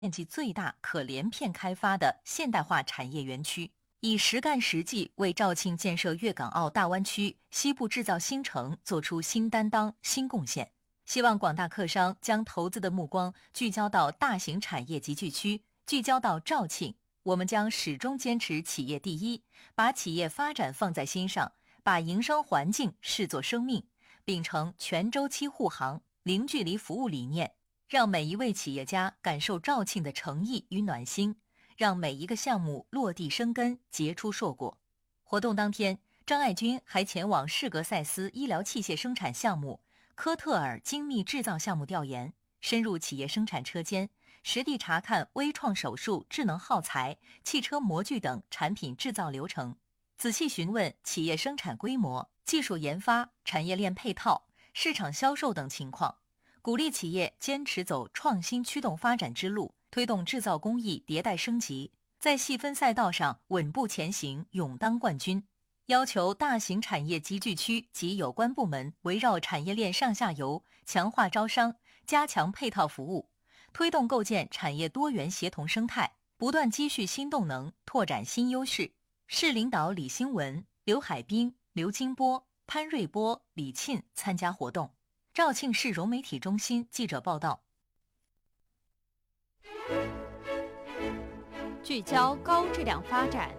面积最大、可连片开发的现代化产业园区，以实干实际为肇庆建设粤港澳大湾区西部制造新城做出新担当、新贡献。希望广大客商将投资的目光聚焦到大型产业集聚区，聚焦到肇庆。我们将始终坚持企业第一，把企业发展放在心上，把营商环境视作生命，秉承全周期护航、零距离服务理念，让每一位企业家感受肇庆的诚意与暖心，让每一个项目落地生根、结出硕果。活动当天，张爱军还前往士格赛斯医疗器械生产项目、科特尔精密制造项目调研，深入企业生产车间，实地查看微创手术、智能耗材、汽车模具等产品制造流程，仔细询问企业生产规模、技术研发、产业链配套、市场销售等情况，鼓励企业坚持走创新驱动发展之路，推动制造工艺迭代升级，在细分赛道上稳步前行，勇当冠军。要求大型产业集聚区及有关部门围绕产业链上下游，强化招商，加强配套服务，推动构建产业多元协同生态，不断积蓄新动能，拓展新优势。市领导李兴文、刘海滨、刘金波、潘瑞波、李沁参加活动。肇庆市融媒体中心记者报道。 聚焦高质量发展。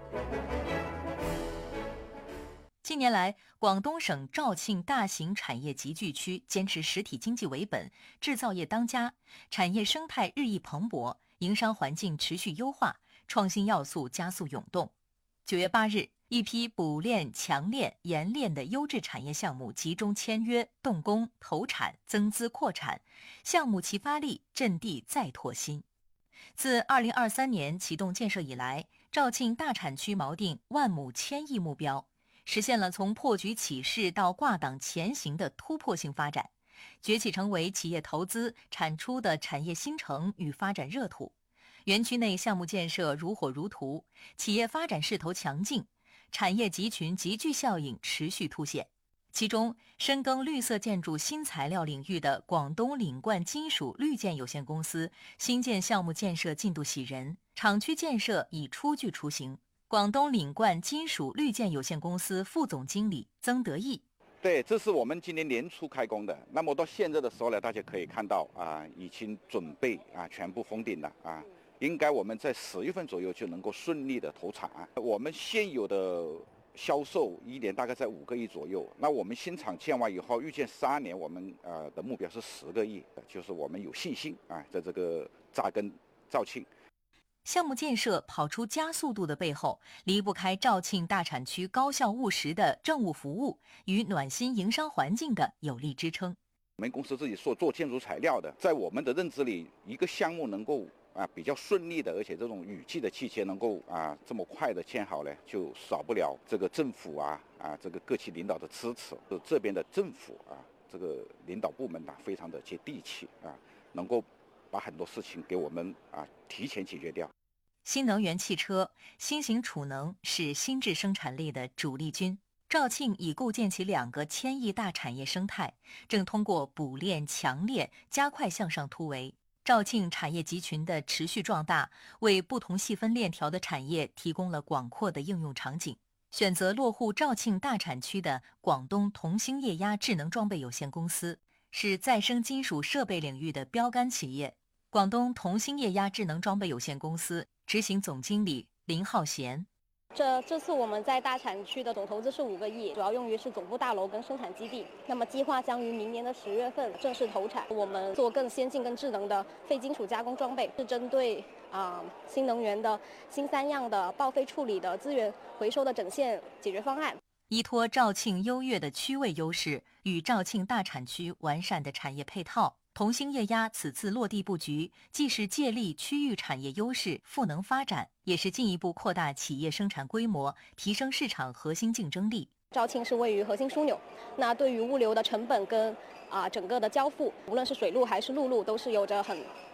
近年来，广东省肇庆大型产业集聚区坚持实体经济为本，制造业当家，产业生态日益蓬勃，营商环境持续优化，创新要素加速涌动。9月8日，一批补链、强链、冶炼的优质产业项目集中签约、动工、投产、增资扩产，项目齐发力，阵地再拓新。自2023年启动建设以来，肇庆大产区锚定万亩1000亿目标，实现了从破局起势到挂档前行的突破性发展，崛起成为企业投资产出的产业新城与发展热土。园区内项目建设如火如荼，企业发展势头强劲，产业集群集聚效应持续凸显。其中，深耕绿色建筑新材料领域的广东岭冠金属绿建有限公司新建项目建设进度喜人，厂区建设已初具雏形。广东岭冠金属绿建有限公司副总经理曾德义： 对，这是我们今年年初开工的。那么到现在的时候呢，大家可以看到已经准备全部封顶了应该我们在10月份左右就能够顺利的投产。我们现有的销售1年大概在5个亿左右，那我们新厂建完以后，预见3年我们的目标是10个亿，就是我们有信心在这个扎根肇庆。 项目建设跑出加速度的背后，离不开肇庆大产区高效务实的政务服务与暖心营商环境的有力支撑。 我们公司自己做建筑材料的，在我们的认知里，一个项目能够比较顺利的，而且这种雨季的期间能够这么快的建好呢，就少不了这个政府这个各级领导的支持。这边的政府这个领导部门非常的接地气能够把很多事情给我们提前解决掉。 新能源汽车、新型储能是新质生产力的主力军。肇庆已构建起2个1000亿大产业生态，正通过补链、强链加快向上突围。肇庆产业集群的持续壮大，为不同细分链条的产业提供了广阔的应用场景。选择落户肇庆大产区的广东同兴液压智能装备有限公司，是再生金属设备领域的标杆企业。广东同兴液压智能装备有限公司执行总经理林浩贤： 这次我们在大产区的总投资是5个亿，主要用于是总部大楼跟生产基地。那么计划将于明年的10月份正式投产。我们做更先进、更智能的废金属加工装备，是针对新能源的新3样的报废处理的资源回收的整线解决方案。 依托肇庆优越的区位优势与肇庆大产区完善的产业配套，同兴液压此次落地布局，既是借力区域产业优势赋能发展，也是进一步扩大企业生产规模，提升市场核心竞争力。 肇庆是位于核心枢纽，那对于物流的成本跟整个的交付，无论是水路还是陆路，都是有着很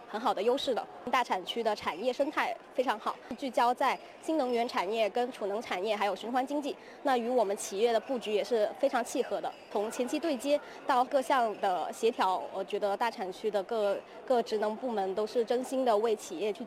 很好的优势的。大产区的产业生态非常好，聚焦在新能源产业、跟储能产业还有循环经济，那与我们企业的布局也是非常契合的。从前期对接到各项的协调，我觉得大产区的各职能部门都是真心的为企业去